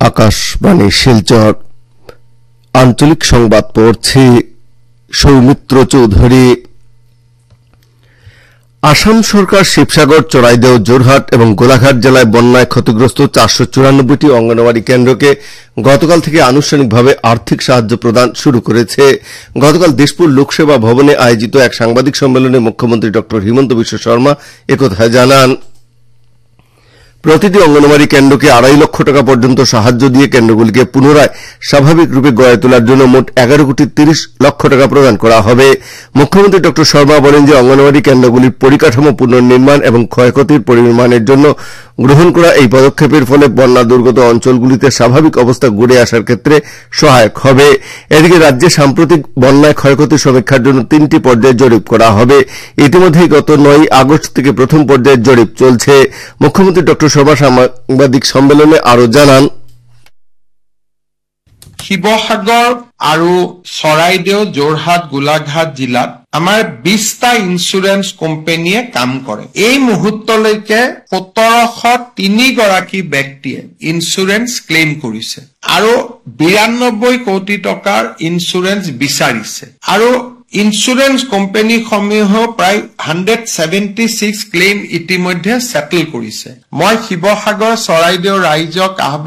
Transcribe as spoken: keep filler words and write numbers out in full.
আকাশবাণী শিলচর আঞ্চলিক সংবাদ পড়ছি সৌমিত্র চৌধুরী। আসাম সরকার শিবসাগর, চড়াইদেও, যোরহাট এবং গোলাঘাট জেলায় বন্যায় ক্ষতিগ্রস্ত চারশো চুরানব্বইটি অঙ্গনওয়াড়ি কেন্দ্রকে গতকাল থেকে আনুষ্ঠানিকভাবে আর্থিক সাহায্য প্রদান শুরু করেছে। গতকাল দিশপুর লোকসেবা ভবনে আয়োজিত এক সাংবাদিক সম্মেলনে মুখ্যমন্ত্রী ড হিমন্ত বিশ্ব শর্মা একথা জানান। প্রতিটি অঙ্গনওয়াড়ি কেন্দ্রকে আড়াই লক্ষ টাকা পর্যন্ত সাহায্য দিয়ে কেন্দ্রগুলিকে পুনরায় স্বাভাবিক রূপে গড়ে তোলার জন্য মোট এগারো কোটি তিরিশ লক্ষ টাকা প্রদান করা হবে। মুখ্যমন্ত্রী ড শর্মা বলেন যে অঙ্গনওয়াড়ি কেন্দ্রগুলির পরিকাঠামো পুনর্নির্মাণ এবং ক্ষয়ক্ষতির পরিমাণের জন্য গ্রহণ করা এই পদক্ষেপের ফলে বন্যা দুর্গত অঞ্চলগুলিতে স্বাভাবিক অবস্থা ঘুরে আসার ক্ষেত্রে সহায়ক হবে। এদিকে রাজ্যে সাম্প্রতিক বন্যায় ক্ষয়ক্ষতি সমীক্ষার জন্য তিনটি পর্যায়ে জরিপ করা হবে। ইতিমধ্যেই গত নয় আগস্ট থেকে প্রথম পর্যায়ের জরিপ চলছে। মুখ্যমন্ত্রী ড শর্মা সাংবাদিক সম্মেলনে আরো জানান, শিৱসাগৰ আৰু চৰাইদেউ, যোৰহাট, গোলাঘাট জিলাত আমাৰ বিশটা ইন্সুৰেন্স কোম্পানীয়ে কাম কৰে। এই মুহূৰ্তলৈকে সোতৰশ তিনি গৰাকী ব্যক্তিয়ে ইন্সুৰেন্স ক্লেইম কৰিছে আৰু বিৰান্নব্বৈ কোটি টকাৰ ইন্সুৰেন্স বিচাৰিছে আৰু ইন্সুৰেন্স কোম্পানীসমূহেও প্ৰায় হাণ্ড্ৰেড ছেভেণ্টি ছিক্স ক্লেইম ইতিমধ্যে সেটেল কৰিছে। মই শিৱসাগৰ, চৰাইদেউ ৰাইজক আহ্বান